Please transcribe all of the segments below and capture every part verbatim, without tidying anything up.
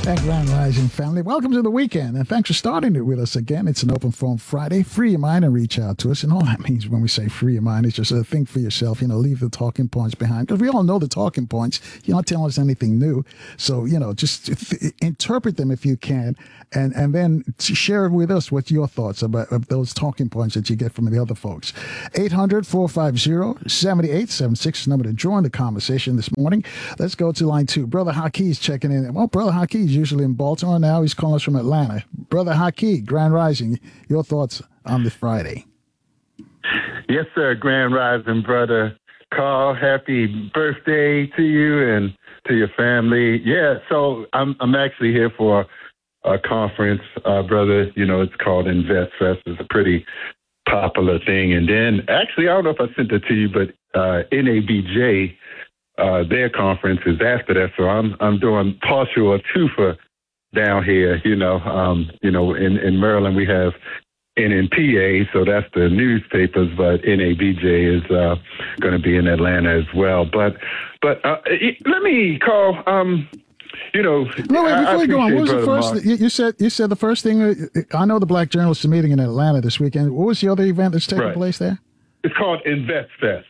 That Grand Rising family. Welcome to the weekend, and thanks for starting it with us again. It's an open forum Friday. Free your mind and reach out to us. And all that means when we say free your mind is just uh, think for yourself, you know, leave the talking points behind. Because we all know the talking points. You're not telling us anything new. So, you know, just th- interpret them if you can, and, and then share with us what your thoughts about of those talking points that you get from the other folks. eight hundred, four five zero, seven eight seven six is the number to join the conversation this morning. Let's go to line two. Brother Haki is checking in. Well, Brother Haki is usually in Baltimore. Now he's calling us from Atlanta. Brother Haki, Grand Rising, your thoughts on this Friday? Yes, sir. Grand Rising, brother Carl. Happy birthday to you and to your family. Yeah, so I'm I'm actually here for a conference, uh, brother. You know, it's called Invest Fest. It's a pretty popular thing. And then, actually, I don't know if I sent it to you, but uh, N A B J, uh, their conference is after that. So I'm I'm doing partial or two for down here. You know, um, you know, in, in Maryland we have N N P A, so that's the newspapers, but N A B J is uh, going to be in Atlanta as well. But but uh, let me call. Um, you know, no, wait, before I, I you go on, what was the Mark. first? You, you said you said the first thing. I know the Black Journalists are meeting in Atlanta this weekend. What was the other event that's taking Right. place there? It's called Invest Fest.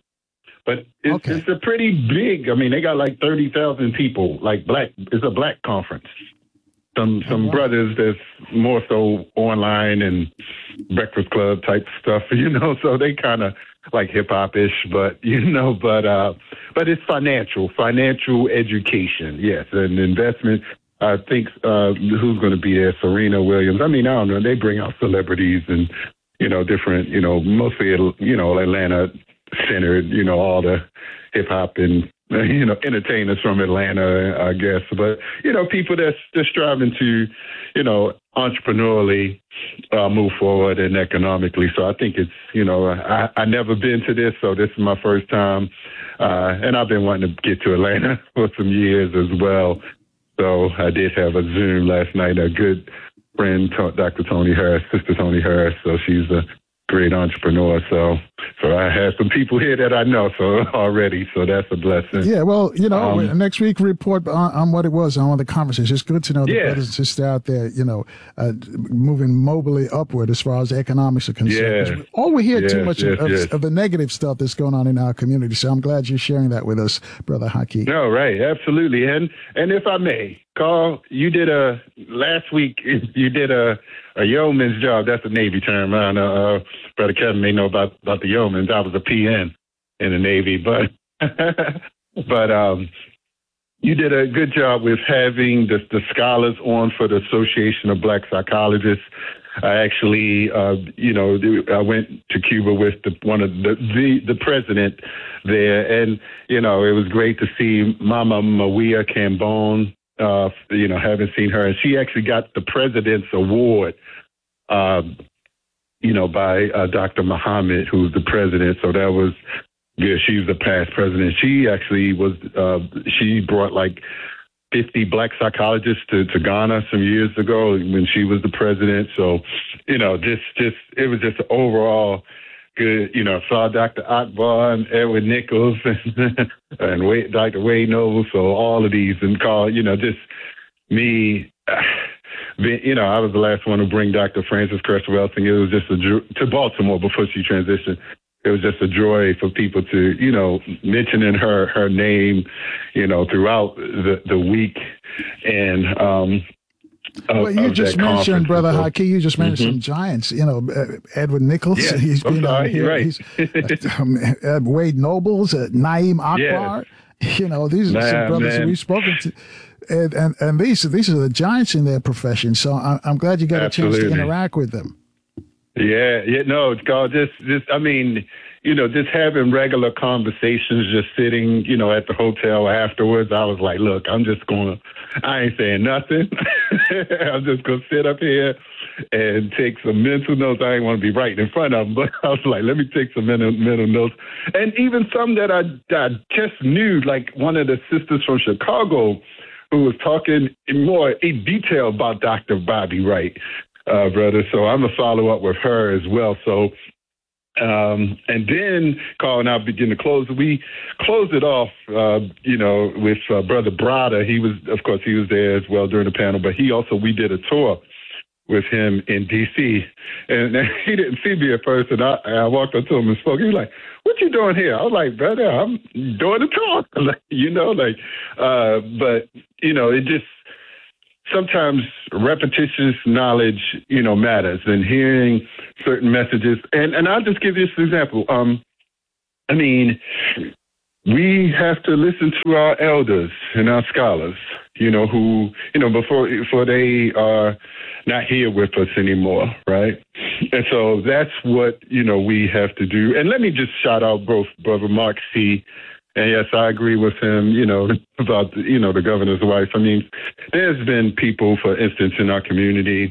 But it's, Okay. it's a pretty big. I mean, they got like thirty thousand people. Like black, it's a black conference. Some some wow. brothers that's more so online and Breakfast Club type stuff, you know. So they kind of like hip hop ish, but you know, but uh, but it's financial, financial education, yes, and investment. I think uh, who's going to be there? Serena Williams. I mean, I don't know. They bring out celebrities and you know different, you know, mostly you know Atlanta centered, you know, all the hip hop and you know, entertainers from Atlanta, I guess. But, you know, people that's just striving to, you know, entrepreneurially uh, move forward and economically. So I think it's, you know, I, I never been to this, so this is my first time. Uh, and I've been wanting to get to Atlanta for some years as well. So I did have a Zoom last night, a good friend, Doctor Tony Harris, Sister Tony Harris. So she's a great entrepreneur. So so I have some people here that I know so already. So that's a blessing. Yeah, well, you know, Um, next week report on, on what it was, on the conference. It's good to know the Yeah. brothers and sisters out there, you know, uh, moving mobily upward as far as economics are concerned. Yeah. 'Cause All we hear too Yes, much yes, of, yes. of the negative stuff that's going on in our community. So I'm glad you're sharing that with us, Brother Haki. No, right, absolutely. And and if I may, Carl, you did a last week. You did a a yeoman's job. That's a Navy term. I know uh, Brother Kevin may know about about the yeomans. I was a P N in the Navy, but but um, you did a good job with having the the scholars on for the Association of Black Psychologists. I actually, uh, you know, I went to Cuba with the, one of the, the the president there, and you know, it was great to see Mama Mawia Cambone. Uh, you know, haven't seen her, and she actually got the President's Award, uh, you know, by uh, Doctor Muhammad, who's the president. So that was good. She's the past president. She actually was. Uh, she brought like fifty black psychologists to, to Ghana some years ago when she was the president. So, you know, just just it was just overall good. You know, saw Doctor Akbar and Edward Nichols and, and Wade, Doctor Wade Noble. So all of these and call, you know, just me. You know, I was the last one to bring Doctor Frances Cress Welsing. It was just a to Baltimore before she transitioned. It was just a joy for people to, you know, mentioning her her name, you know, throughout the, the week. And um, of, Well, you of just that mentioned, conference. Brother So- Haki, you just mentioned Mhm. some giants, you know, uh, Edward Nichols. Yeah, He's I'm been on sorry, here. you're right. He's, uh, um, uh, Wade Nobles, uh, Naeem Akbar. You know, these are some Man, brothers that man. we've spoken to. And, and, and these, these are the giants in their profession. So I, I'm glad you got a chance to Absolutely. interact with them. Yeah, yeah, no, it's called just, just, I mean, you know, just having regular conversations, just sitting, you know, at the hotel afterwards. I was like, look, I'm just going to, I ain't saying nothing. I'm just going to sit up here and take some mental notes. I ain't want to be right in front of them, but I was like, let me take some mental, mental notes. And even some that I, I just knew, like one of the sisters from Chicago who was talking in more in detail about Doctor Bobby Wright. Uh, brother. So I'm going to follow up with her as well. So Um, and then Carl and I begin to close. We closed it off, uh, you know, with uh, Brother Brada. He was, of course, he was there as well during the panel, but he also, we did a tour with him in D C And he didn't see me at first. And I, I walked up to him and spoke. He was like, "What you doing here?" I was like, "Brother, I'm doing a talk." Like, you know, like, uh, but, you know, it just, sometimes repetitious knowledge, you know, matters, and hearing certain messages. And, and I'll just give you an example. Um, I mean, we have to listen to our elders and our scholars, you know, who, you know, before, before they are not here with us anymore, right? And so that's what, you know, we have to do. And let me just shout out both Brother Mark C. And yes, I agree with him, you know, about, you know, the governor's wife. I mean, there's been people, for instance, in our community,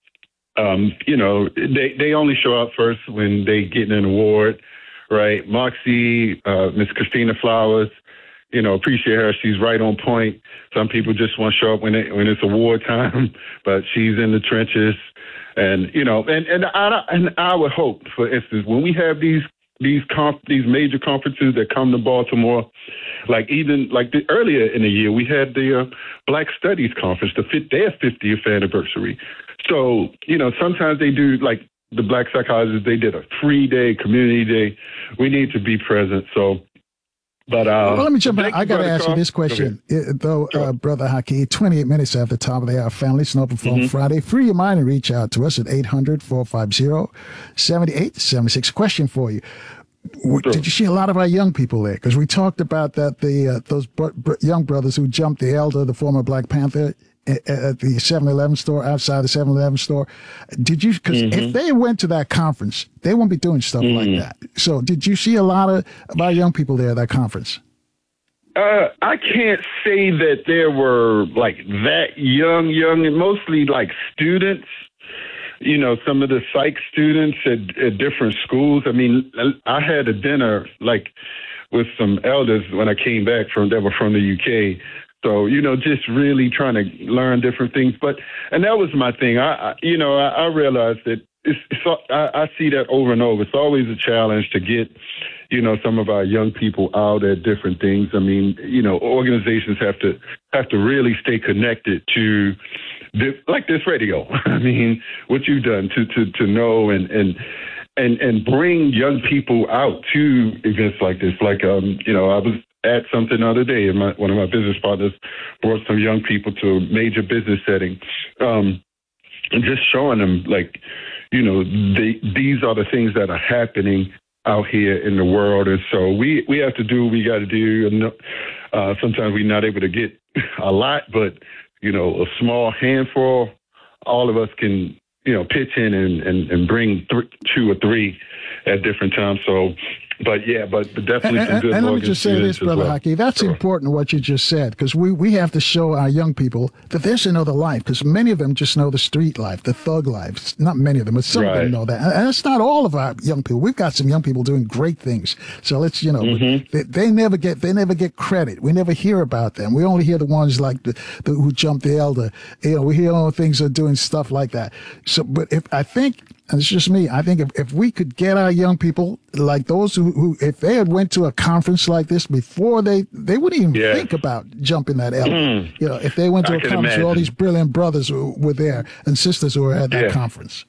um, you know, they, they only show up first when they get an award, right? Moxie, uh, Miss Christina Flowers, you know, appreciate her. She's right on point. Some people just want to show up when it, when it's award time, but she's in the trenches. And, you know, and, and, I, and I would hope, for instance, when we have these these conf- these major conferences that come to Baltimore, like even like the, earlier in the year, we had the uh, Black Studies Conference, the fifth, their fiftieth anniversary. So, you know, sometimes they do, like the Black Psychologists, they did a free day, community day. We need to be present. So, but uh, well, let me jump in. I got to ask you this question, it, though, sure. uh, Brother Haki. twenty-eight minutes after the top of the hour, family. It's an open phone mm-hmm. Friday. Free your mind and reach out to us at eight hundred, four five zero, seven eight seven six. Question for you. Sure. Did you see a lot of our young people there? Because we talked about that, the uh, those br- br- young brothers who jumped the elder, the former Black Panther, at, at the seven eleven store, outside the seven eleven store. Did you, because mm-hmm. if they went to that conference, they won't be doing stuff mm-hmm. like that. So did you see a lot of, of our young people there at that conference? Uh, I can't say that there were like that young, young, and mostly like students. You know, some of the psych students at, at different schools. I mean, I had a dinner like with some elders when I came back from, that were from the U K. So, you know, just really trying to learn different things. But, and that was my thing. I, I you know, I, I realized that it's, it's I, I see that over and over. It's always a challenge to get, you know, some of our young people out at different things. I mean, you know, organizations have to have to really stay connected to this, like this radio. I mean, what you've done to to to know and and and and bring young people out to events like this. Like, um, you know, I was at something the other day, and my, one of my business partners brought some young people to a major business setting, um, and just showing them, like, you know, they, these are the things that are happening out here in the world. And so we, we have to do what we got to do. And uh, sometimes we're not able to get a lot, but, you know, a small handful, all of us can, you know, pitch in and, and, and bring th- two or three at different times. So, but yeah, but, but definitely and, some good. And let me just say this, Brother well. Haki, that's sure. important what you just said, because we, we have to show our young people that there's another life, because many of them just know the street life, the thug life. Not many of them, but some right. of them know that. And that's not all of our young people. We've got some young people doing great things. So let's, you know, mm-hmm. they, they never get they never get credit. We never hear about them. We only hear the ones like the, the who jumped the elder. You know, we hear all the things that are doing stuff like that. So, but if I think. And it's just me. I think if, if we could get our young people, like those who, who if they had went to a conference like this before, they, they wouldn't even yeah. think about jumping that elder. Mm. You know, if they went to I a conference imagine. where all these brilliant brothers who were there and sisters who were at that yeah. conference.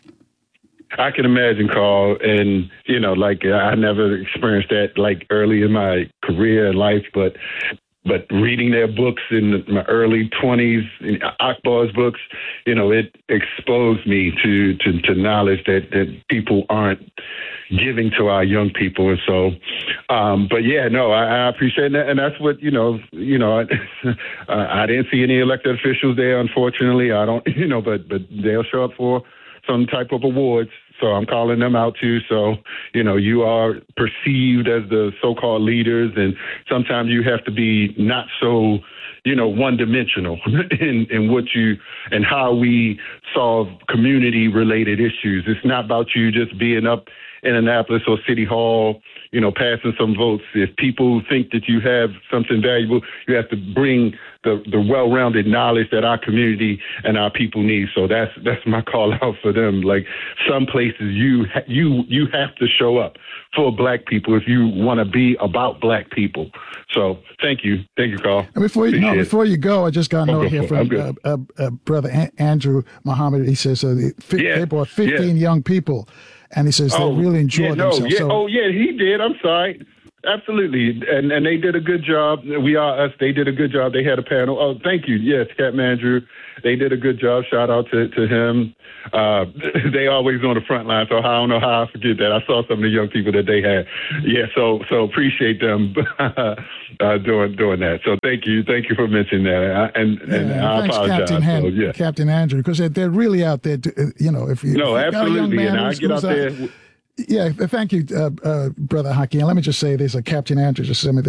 I can imagine, Carl, and, you know, like I never experienced that like early in my career and life, but But reading their books in my early twenties, Akbar's books, you know, it exposed me to, to, to knowledge that, that people aren't giving to our young people. And so, um, but yeah, no, I, I appreciate that. And that's what, you know, you know, I, I didn't see any elected officials there, unfortunately. I don't, you know, but, but they'll show up for some type of awards. So I'm calling them out too. So, you know, you are perceived as the so-called leaders, and sometimes you have to be not so, you know, one-dimensional in, in what you and how we solve community-related issues. It's not about you just being up in Annapolis or City Hall, you know, passing some votes. If people think that you have something valuable, you have to bring the, the well-rounded knowledge that our community and our people need. So that's that's my call out for them. Like some places you ha- you you have to show up for Black people if you want to be about Black people. So thank you, thank you, Carl. And before you, no, Appreciate it. before you go, I just got a Oh, note go here for it. I'm from good. uh, uh, uh, brother An- Andrew Muhammad. He says uh, the, fi- Yeah, they brought fifteen yeah. young people, and he says Oh, they really enjoyed yeah, no, themselves. yeah, So, oh, yeah, he did. I'm sorry. Absolutely. And and they did a good job. We Are Us, they did a good job. They had a panel. Oh, thank you. Yes, Captain Andrew. They did a good job. Shout out to, to him. Uh, they always on the front line, so I don't know how I forget that. I saw some of the young people that they had. Yeah, so so appreciate them uh, doing doing that. So thank you. Thank you for mentioning that. I, and and yeah, I thanks, apologize. Captain, Han- so, yeah. Captain Andrew, because they're, they're really out there. To, uh, you know, if you No, if you got a young absolutely. man And I who's- get out who's, uh, there. Yeah, thank you, uh, uh, Brother Haki. And let me just say this: uh, Captain Andrew just sent me